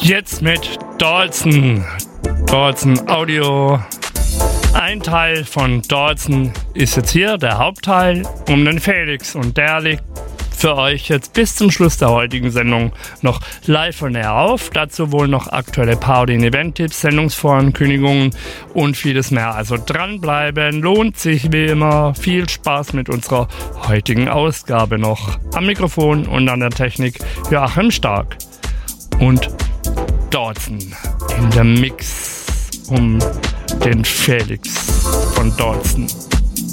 Jetzt mit Dalton Audio. Ein Teil von Dalton ist jetzt hier, der Hauptteil, um den Felix. Und der liegt für euch jetzt bis zum Schluss der heutigen Sendung noch live und näher auf. Dazu wohl noch aktuelle Party- und Event-Tipps, Sendungsvorankündigungen und vieles mehr. Also dranbleiben, lohnt sich wie immer. Viel Spaß mit unserer heutigen Ausgabe noch. Am Mikrofon und an der Technik Joachim Stark und Dalton in der Mix um den Felix von Dalton.